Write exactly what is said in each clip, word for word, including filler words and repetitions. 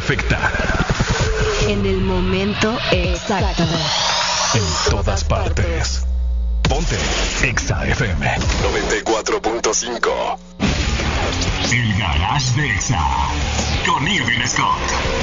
perfecta. En el momento exacto. En todas partes. Ponte Exa F M noventa y cuatro punto cinco. El Garage de Exa con Irving Scott.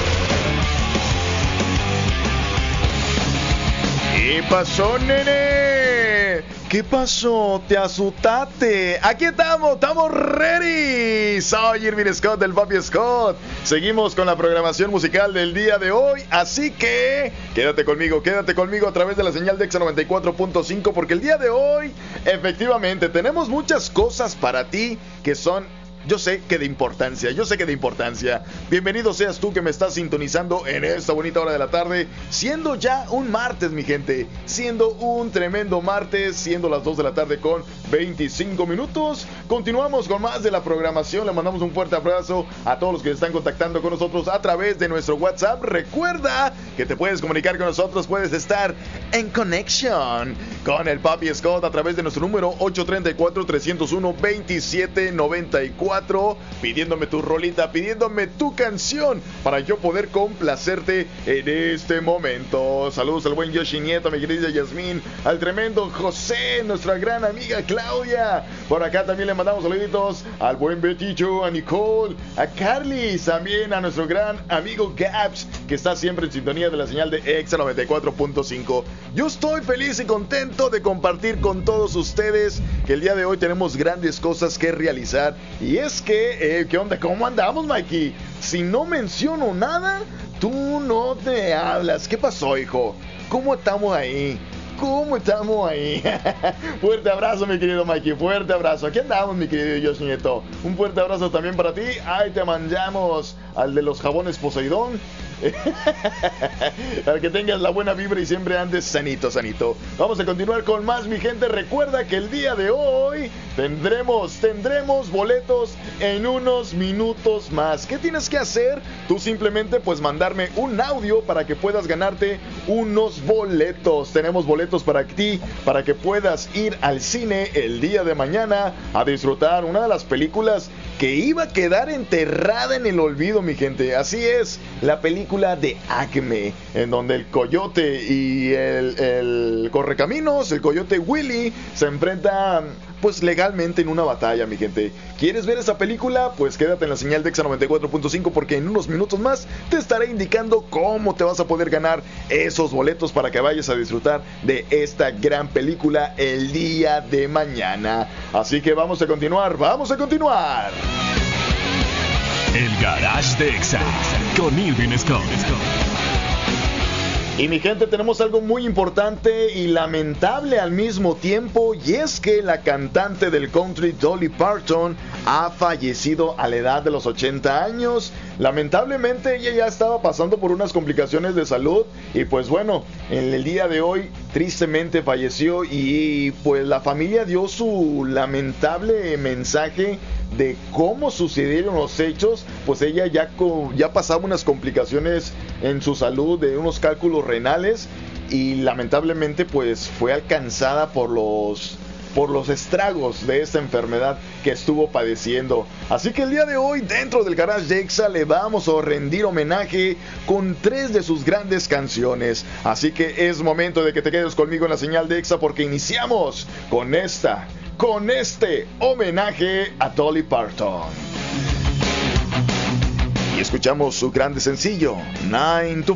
¿Qué pasó, nene? ¿Qué pasó? ¿Te asustaste? Aquí estamos, estamos ready. Soy Irving Scott del Papi Scott. Seguimos con la programación musical del día de hoy, así que quédate conmigo, quédate conmigo a través de la señal de Exa noventa y cuatro punto cinco, porque el día de hoy, efectivamente, tenemos muchas cosas para ti que son... Yo sé que de importancia, yo sé que de importancia. Bienvenido seas tú que me estás sintonizando en esta bonita hora de la tarde, siendo ya un martes, mi gente, siendo un tremendo martes, siendo las dos de la tarde con veinticinco minutos. Continuamos con más de la programación. Le mandamos un fuerte abrazo a todos los que están contactando con nosotros a través de nuestro WhatsApp. Recuerda que te puedes comunicar con nosotros, puedes estar en conexión con el Papi Scott a través de nuestro número ocho tres cuatro, tres cero uno, dos siete nueve cuatro, pidiéndome tu rolita, pidiéndome tu canción para yo poder complacerte en este momento. Saludos al buen Yoshi Nieto, mi querida Yasmín, al tremendo José, nuestra gran amiga Claudia. Por acá también le mandamos saluditos al buen Betillo, a Nicole, a Carly, también a nuestro gran amigo Gaps, que está siempre en sintonía de la señal de Exa noventa y cuatro punto cinco. Yo estoy feliz y contento de compartir con todos ustedes que el día de hoy tenemos grandes cosas que realizar. Y es que, eh, ¿qué onda? ¿Cómo andamos, Mikey? Si no menciono nada, tú no te hablas. ¿Qué pasó, hijo? ¿Cómo estamos ahí? ¿Cómo estamos ahí? Fuerte abrazo, mi querido Mikey, fuerte abrazo. Aquí andamos, mi querido Yoshi Nieto. Un fuerte abrazo también para ti. Ahí te mandamos al de los jabones Poseidón. Para que tengas la buena vibra y siempre andes sanito, sanito. Vamos a continuar con más, mi gente. Recuerda que el día de hoy tendremos, tendremos boletos en unos minutos más. ¿Qué tienes que hacer? Tú simplemente pues mandarme un audio para que puedas ganarte unos boletos. Tenemos boletos para ti, para que puedas ir al cine el día de mañana a disfrutar una de las películas que iba a quedar enterrada en el olvido, mi gente. Así es, la película de Acme, en donde el coyote y el, el correcaminos, el coyote Willy, se enfrentan pues legalmente en una batalla, mi gente. ¿Quieres ver esa película? Pues quédate en la señal de Exa noventa y cuatro punto cinco, porque en unos minutos más te estaré indicando cómo te vas a poder ganar esos boletos para que vayas a disfrutar de esta gran película el día de mañana. Así que vamos a continuar, vamos a continuar. El Garage de Exa con Irving Scott. Y mi gente, tenemos algo muy importante y lamentable al mismo tiempo, y es que la cantante del country Dolly Parton ha fallecido a la edad de los ochenta años. Lamentablemente ella ya estaba pasando por unas complicaciones de salud y pues bueno, en el día de hoy tristemente falleció, y pues la familia dio su lamentable mensaje de cómo sucedieron los hechos. Pues ella ya, ya pasaba unas complicaciones en su salud, de unos cálculos renales, y lamentablemente pues fue alcanzada por los por los estragos de esta enfermedad que estuvo padeciendo. Así que el día de hoy, dentro del Garage de Exa, le vamos a rendir homenaje con tres de sus grandes canciones. Así que es momento de que te quedes conmigo en la señal de Exa, porque iniciamos con esta con este homenaje a Dolly Parton. Y escuchamos su grande sencillo, nine to